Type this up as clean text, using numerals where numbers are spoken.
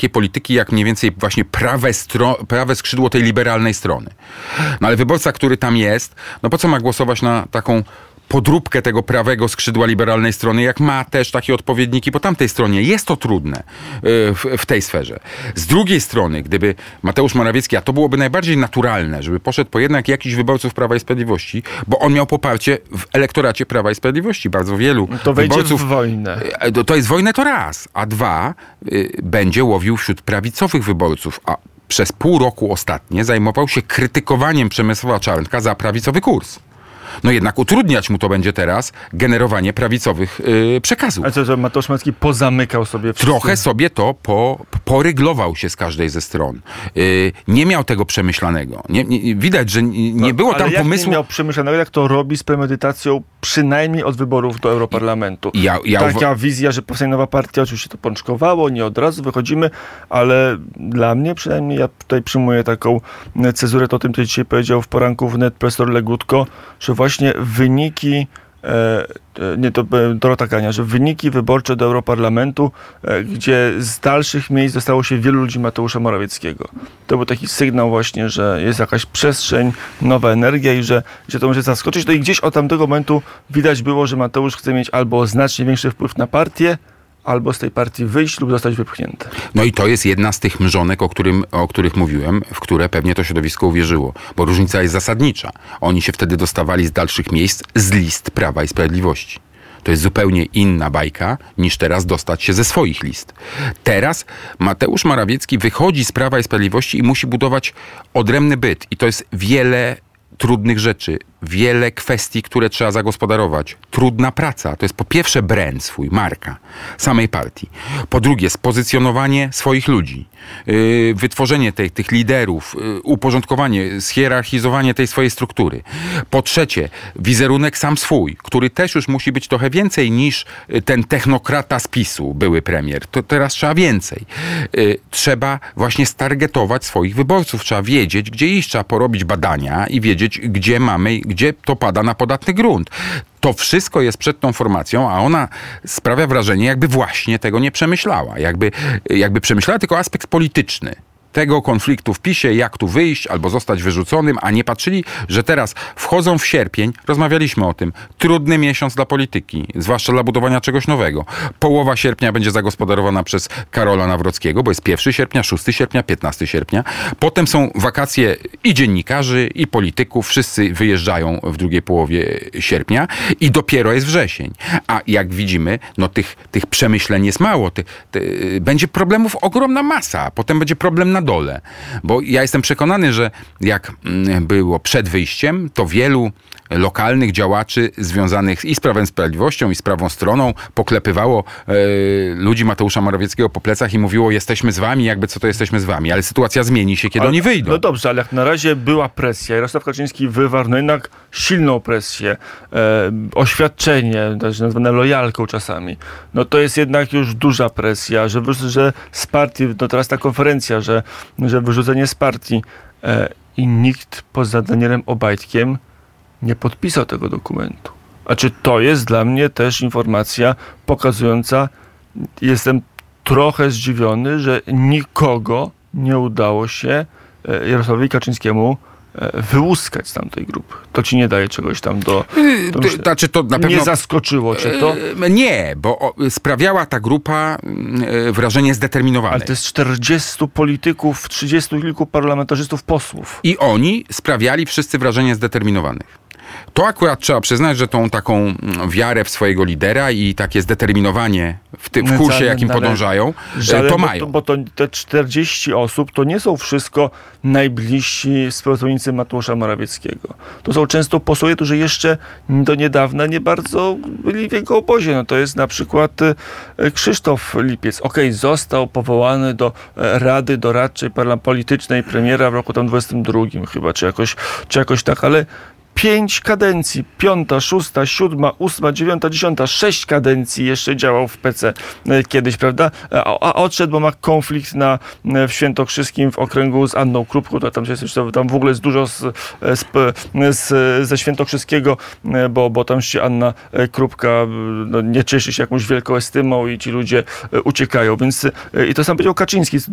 takiej polityki jak mniej więcej właśnie prawe skrzydło tej liberalnej strony. No ale wyborca, który tam jest, no po co ma głosować na taką podróbkę tego prawego skrzydła liberalnej strony, jak ma też takie odpowiedniki po tamtej stronie. Jest to trudne w tej sferze. Z drugiej strony, gdyby Mateusz Morawiecki, a to byłoby najbardziej naturalne, żeby poszedł po jednak jakichś wyborców Prawa i Sprawiedliwości, bo on miał poparcie w elektoracie Prawa i Sprawiedliwości. Bardzo wielu to wejdzie wyborców... w wojnę. To jest wojnę to raz, a dwa, będzie łowił wśród prawicowych wyborców, a przez pół roku ostatnie zajmował się krytykowaniem Przemysława Czarnka za prawicowy kurs. No jednak utrudniać mu to będzie teraz generowanie prawicowych przekazów. A co, że Mateusz Morawiecki pozamykał sobie wszystko? Trochę sobie to poryglował się z każdej ze stron. Nie miał tego przemyślanego. Widać, że nie było tam pomysłu. Nie miał przemyślanego, jak to robi z premedytacją przynajmniej od wyborów do Europarlamentu. Taka wizja, że powstanie nowa partia, oczywiście to pączkowało, nie od razu wychodzimy, ale dla mnie przynajmniej, ja tutaj przyjmuję taką cezurę, to o tym, co dzisiaj powiedział w poranku wnet profesor Legutko, że właśnie wyniki, Dorota Kania, że wyniki wyborcze do Europarlamentu, gdzie z dalszych miejsc dostało się wielu ludzi Mateusza Morawieckiego. To był taki sygnał właśnie, że jest jakaś przestrzeń, nowa energia i że to może zaskoczyć. No i gdzieś od tamtego momentu widać było, że Mateusz chce mieć albo znacznie większy wpływ na partię, albo z tej partii wyjść lub zostać wypchnięty. No i to jest jedna z tych mrzonek, o których mówiłem, w które pewnie to środowisko uwierzyło. Bo różnica jest zasadnicza. Oni się wtedy dostawali z dalszych miejsc z list Prawa i Sprawiedliwości. To jest zupełnie inna bajka, niż teraz dostać się ze swoich list. Teraz Mateusz Morawiecki wychodzi z Prawa i Sprawiedliwości i musi budować odrębny byt. I to jest wiele trudnych rzeczy, wiele kwestii, które trzeba zagospodarować. Trudna praca. To jest po pierwsze brand swój, marka samej partii. Po drugie spozycjonowanie swoich ludzi. Wytworzenie tych liderów, uporządkowanie, schierarchizowanie tej swojej struktury. Po trzecie, wizerunek sam swój, który też już musi być trochę więcej niż ten technokrata z PiS-u, były premier. To teraz trzeba więcej. Trzeba właśnie stargetować swoich wyborców. Trzeba wiedzieć, gdzie iść. Trzeba porobić badania i wiedzieć, gdzie to pada na podatny grunt. To wszystko jest przed tą formacją, a ona sprawia wrażenie, jakby właśnie tego nie przemyślała. Jakby przemyślała tylko aspekt polityczny tego konfliktu w PiS-ie, jak tu wyjść albo zostać wyrzuconym, a nie patrzyli, że teraz wchodzą w sierpień, rozmawialiśmy o tym, trudny miesiąc dla polityki, zwłaszcza dla budowania czegoś nowego. Połowa sierpnia będzie zagospodarowana przez Karola Nawrockiego, bo jest 1 sierpnia, 6 sierpnia, 15 sierpnia. Potem są wakacje i dziennikarzy, i polityków, wszyscy wyjeżdżają w drugiej połowie sierpnia i dopiero jest wrzesień. A jak widzimy, no tych przemyśleń jest mało. Będzie problemów ogromna masa, potem będzie problem na dole. Bo ja jestem przekonany, że jak było przed wyjściem, to wielu lokalnych działaczy związanych i z Prawem i Sprawiedliwością, i z prawą stroną poklepywało ludzi Mateusza Morawieckiego po plecach i mówiło, jesteśmy z wami, jakby co to jesteśmy z wami. Ale sytuacja zmieni się, kiedy oni wyjdą. No dobrze, ale jak na razie była presja. Jarosław Kaczyński wywarł no jednak silną presję, oświadczenie, też nazwane lojalką czasami. No to jest jednak już duża presja, że z partii, no teraz ta konferencja, że wyrzucenie z partii i nikt poza Danielem Obajtkiem nie podpisał tego dokumentu. Znaczy to jest dla mnie też informacja pokazująca, jestem trochę zdziwiony, że nikogo nie udało się Jarosławowi Kaczyńskiemu wyłuskać z tamtej grupy. To ci nie daje czegoś tam to na pewno nie zaskoczyło cię to? Nie, bo sprawiała ta grupa wrażenie zdeterminowanej. Ale to jest 40 polityków, 30 kilku parlamentarzystów, posłów. I oni sprawiali wszyscy wrażenie zdeterminowanych. To akurat trzeba przyznać, że tą taką wiarę w swojego lidera i takie zdeterminowanie w kursie, jakim podążają, to mają. Bo te 40 osób to nie są wszystko najbliżsi współpracownicy Mateusza Morawieckiego. To są często posłowie, którzy jeszcze do niedawna nie bardzo byli w jego obozie. No to jest na przykład Krzysztof Lipiec. Został powołany do Rady Doradczej Politycznej premiera w roku tam 22 chyba, czy jakoś tak, ale 5 kadencji, 5., 6., 7., 8., 9., 10., 6 kadencji jeszcze działał w PC kiedyś, prawda? A odszedł, bo ma konflikt w Świętokrzyskim w okręgu z Anną Krupką, tam w ogóle jest dużo ze Świętokrzyskiego, bo tam się Anna Krupka nie cieszy się jakąś wielką estymą i ci ludzie uciekają, więc i to sam powiedział Kaczyński.